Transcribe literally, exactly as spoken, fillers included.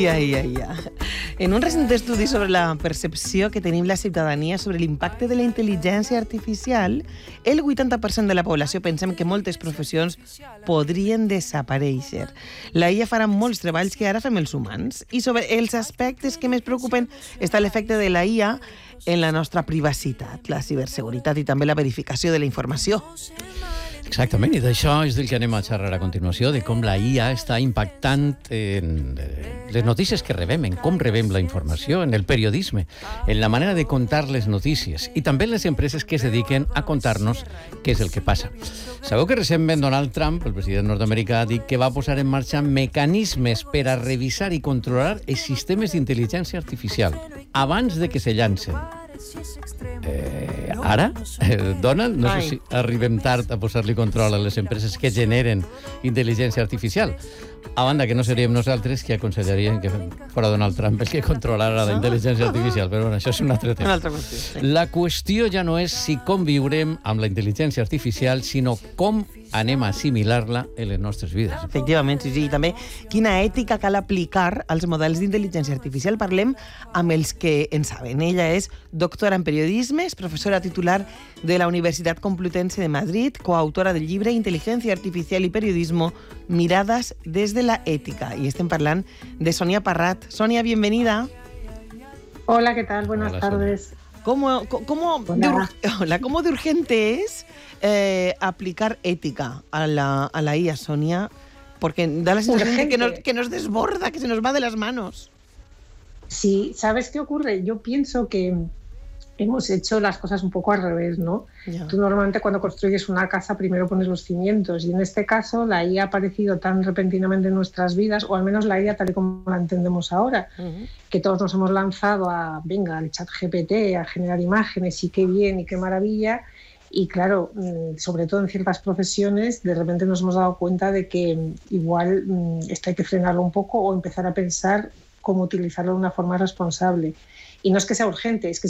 Ja, ja, ja. En un recent estudi sobre la percepció que tenim la ciutadania sobre l'impacte de la intel·ligència artificial, el vuitanta per cent de la població pensem que moltes professions podrien desaparèixer. La I A farà molts treballs que ara fem els humans. I sobre els aspectes que més preocupen està l'efecte de la I A en la nostra privacitat, la ciberseguretat i també la verificació de la informació. Exactament, i d'això és del que anem a xerrar a continuació, de com la I A està impactant en les notícies que rebem, en com rebem la informació, en el periodisme, en la manera de contar les notícies i també en les empreses que es dediquen a contar-nos què és el que passa. Sabeu que recentment Donald Trump, el president nord-americà, ha dit que va posar en marxa mecanismes per a revisar i controlar els sistemes d'intel·ligència artificial abans de que se llancen. Eh, ara, eh, Donald, no sé si arribem tard a posar-li control a les empreses que generen intel·ligència artificial. A banda que no seríem nosaltres que aconsellarien que fora Donald Trump el que controlara la intel·ligència artificial, però bueno, això és un altre tema. Una altra qüestió, sí. La qüestió ja no és si conviurem amb la intel·ligència artificial, sinó com anem a assimilar-la en les nostres vides. Efectivament, sí, sí. I també quina ètica cal aplicar als models d'intel·ligència artificial. Parlem amb els que en saben. Ella és doctora en periodisme, és professora titular de la Universitat Complutense de Madrid, coautora del llibre Inteligencia Artificial y Periodismo, Miradas desde la ética. Y estem parlant de Sonia Parrat. Sonia, bienvenida. Hola, ¿qué tal? Buenas Hola, tardes. ¿Cómo, cómo, Hola. de, ur- hola, ¿Cómo de urgente es eh, aplicar ética a la, a la I A, Sonia? Porque da la sensación de que nos, que nos desborda, que se nos va de las manos. Sí, ¿sabes qué ocurre? Yo pienso que hemos hecho las cosas un poco al revés, ¿no? Ya. Tú normalmente cuando construyes una casa primero pones los cimientos y en este caso la I A ha aparecido tan repentinamente en nuestras vidas, o al menos la I A tal y como la entendemos ahora, Uh-huh. que todos nos hemos lanzado a, venga, al chat G P T, a generar imágenes y qué bien y qué maravilla. Y claro, mm, sobre todo en ciertas profesiones, de repente nos hemos dado cuenta de que mm, igual mm, esto hay que frenarlo un poco o empezar a pensar cómo utilizarlo de una forma responsable. Y no es que sea urgente, es que